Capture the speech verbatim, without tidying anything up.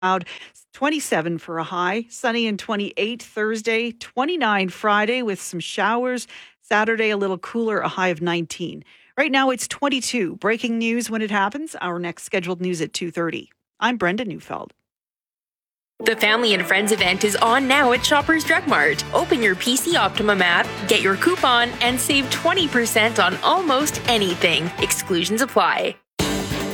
cloud, twenty-seven for a high, sunny and twenty-eight Thursday, twenty-nine Friday with some showers. Saturday, a little cooler, a high of nineteen. Right now, it's twenty-two. Breaking news when it happens. Our next scheduled news at two thirty. I'm Brenda Neufeld. The Family and Friends event is on now at Shoppers Drug Mart. Open your P C Optimum app, get your coupon, and save twenty percent on almost anything. Exclusions apply.